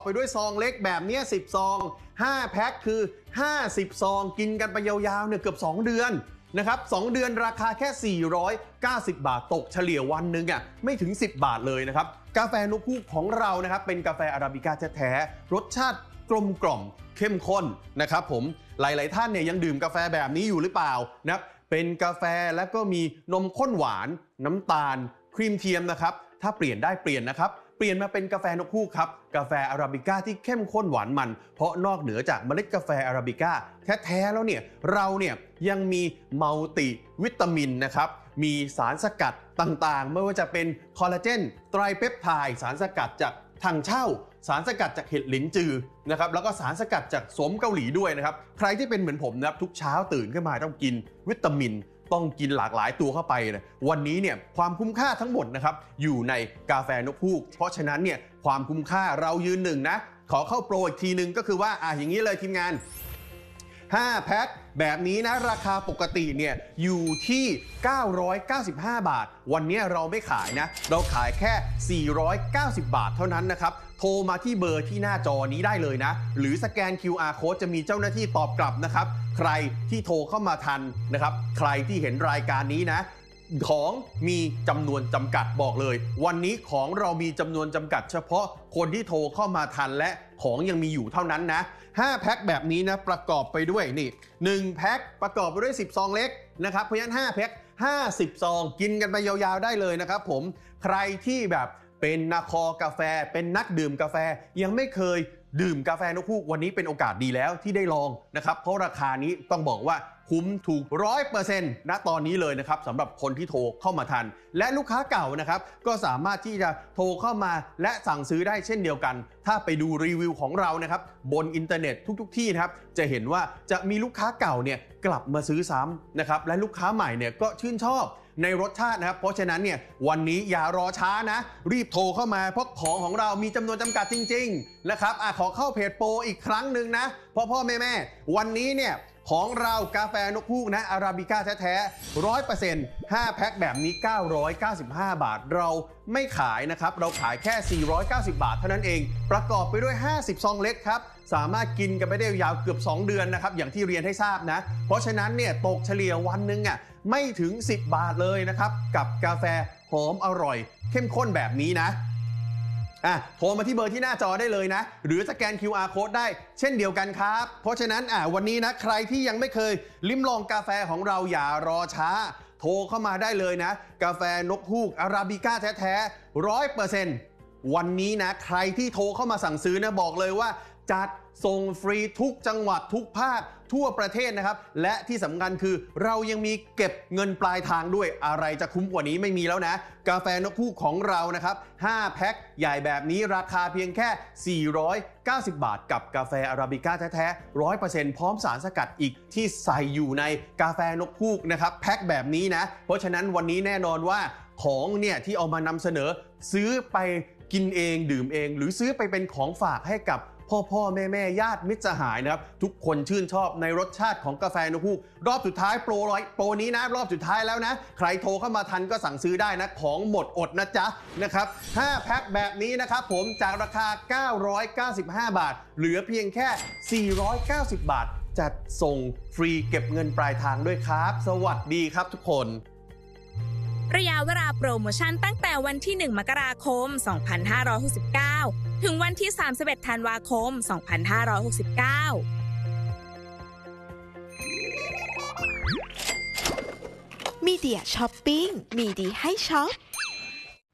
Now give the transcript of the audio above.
ไปด้วยซองเล็กแบบนี้10ซอง5แพ็คคือ50ซองกินกันไปยาวๆเนี่ยเกือบ2เดือนนะครับ2เดือนราคาแค่490บาทตกเฉลี่ยวันนึงอ่ะไม่ถึง10บาทเลยนะครับกาแฟนกฮูกของเรานะครับเป็นกาแฟอาราบิก้าแท้ๆรสชาติกลมกล่อมเข้มข้นนะครับผมหลายๆท่านเนี่ยยังดื่มกาแฟแบบนี้อยู่หรือเปล่านะครับเป็นกาแฟแล้วก็มีนมข้นหวานน้ำตาลครีมเทียมนะครับถ้าเปลี่ยนได้เปลี่ยนนะครับเปลี่ยนมาเป็นกาแฟนกฮูกครับกาแฟอาราบิก้าที่เข้มข้นหวานมันเพราะนอกเหนือจากเมล็ดกาแฟอาราบิก้าแท้ๆแล้วเนี่ยเราเนี่ยยังมีมัลติวิตามินนะครับมีสารสกัดต่างๆไม่ว่าจะเป็นคอลลาเจนไตรเปปไทด์สารสกัดจากถังเช่าสารสกัดจากเห็ดหลินจือนะครับแล้วก็สารสกัดจากสมเกาหลีด้วยนะครับใครที่เป็นเหมือนผมนะครับทุกเช้าตื่นขึ้นมาต้องกินวิตามินต้องกินหลากหลายตัวเข้าไปนะวันนี้เนี่ยความคุ้มค่าทั้งหมดนะครับอยู่ในกาแฟนกฮูกเพราะฉะนั้นเนี่ยความคุ้มค่าเรายืนหนึ่งนะขอเข้าโปรอีกทีนึงก็คือว่าอย่างนี้เลยทีมงาน5แพ็คแบบนี้นะราคาปกติเนี่ยอยู่ที่995บาทวันนี้เราไม่ขายนะเราขายแค่490บาทเท่านั้นนะครับโทรมาที่เบอร์ที่หน้าจอนี้ได้เลยนะหรือสแกน QR Code จะมีเจ้าหน้าที่ตอบกลับนะครับใครที่โทรเข้ามาทันนะครับใครที่เห็นรายการนี้นะของมีจำนวนจำกัดบอกเลยวันนี้ของเรามีจำนวนจำกัดเฉพาะคนที่โทรเข้ามาทันและของยังมีอยู่เท่านั้นนะ5แพ็คแบบนี้นะประกอบไปด้วยนี่1แพ็คประกอบไปด้วย10ซองเล็กนะครับเพราะฉะนั้น5แพ็ค50ซองกินกันไปยาวๆได้เลยนะครับผมใครที่แบบเป็นนักคอกาแฟเป็นนักดื่มกาแฟยังไม่เคยดื่มกาแฟนกฮูกวันนี้เป็นโอกาสดีแล้วที่ได้ลองนะครับเพราะราคานี้ต้องบอกว่าคุ้มถูก 100% ณตอนนี้เลยนะครับสำหรับคนที่โทรเข้ามาทันและลูกค้าเก่านะครับก็สามารถที่จะโทรเข้ามาและสั่งซื้อได้เช่นเดียวกันถ้าไปดูรีวิวของเรานะครับบนอินเทอร์เน็ตทุกที่นะครับจะเห็นว่าจะมีลูกค้าเก่าเนี่ยกลับมาซื้อซ้ำนะครับและลูกค้าใหม่เนี่ยก็ชื่นชอบในรสชาตินะครับเพราะฉะนั้นเนี่ยวันนี้อย่ารอช้านะรีบโทรเข้ามาเพราะของเรามีจำนวนจำกัดจริงๆนะครับขอเข้าเพจโปรอีกครั้งหนึ่งนะพ่อแม่วันนี้เนี่ยของเรากาแฟนกฮูกนะอาราบิก้าแท้ๆ 100% 5แพ็คแบบนี้995บาทเราไม่ขายนะครับเราขายแค่490บาทเท่านั้นเองประกอบไปด้วย50ซองเล็กครับสามารถกินกันไปได้ยาวเกือบ2เดือนนะครับอย่างที่เรียนให้ทราบนะเพราะฉะนั้นเนี่ยตกเฉลี่ยวันนึงไม่ถึง10บาทเลยนะครับกับกาแฟหอมอร่อยเข้มข้นแบบนี้นะโทรมาที่เบอร์ที่หน้าจอได้เลยนะหรือสแกน QR Code ได้เช่นเดียวกันครับเพราะฉะนั้นวันนี้นะใครที่ยังไม่เคยลิ้มลองกาแฟของเราอย่ารอช้าโทรเข้ามาได้เลยนะกาแฟนกฮูกอาราบิก้าแท้ๆ 100% วันนี้นะใครที่โทรเข้ามาสั่งซื้อนะบอกเลยว่าจัดส่งฟรีทุกจังหวัดทุกภาคทั่วประเทศนะครับและที่สำคัญคือเรายังมีเก็บเงินปลายทางด้วยอะไรจะคุ้มกว่านี้ไม่มีแล้วนะกาแฟนกฮูกของเรานะครับ5แพ็คใหญ่แบบนี้ราคาเพียงแค่490บาทกับกาแฟอาราบิก้าแท้ๆ 100% พร้อมสารสกัดอีกที่ใส่อยู่ในกาแฟนกฮูกนะครับแพ็คแบบนี้นะเพราะฉะนั้นวันนี้แน่นอนว่าของเนี่ยที่เอามานำเสนอซื้อไปกินเองดื่มเองหรือซื้อไปเป็นของฝากให้กับพ่อแม่ญาติมิตรสหายนะครับทุกคนชื่นชอบในรสชาติของกาแฟนกฮูกรอบสุดท้ายโปรนี้นะรอบสุดท้ายแล้วนะใครโทรเข้ามาทันก็สั่งซื้อได้นะของหมดอดนะจ๊ะนะครับ5แพ็คแบบนี้นะครับผมจากราคา995บาทเหลือเพียงแค่490บาทจัดส่งฟรีเก็บเงินปลายทางด้วยครับสวัสดีครับทุกคนระยะเวลาโปรโมชั่นตั้งแต่วันที่1มกราคม2569ถึงวันที่31ธันวาคม2569 มีเดียช้อปปิ้งมีดีให้ช็อป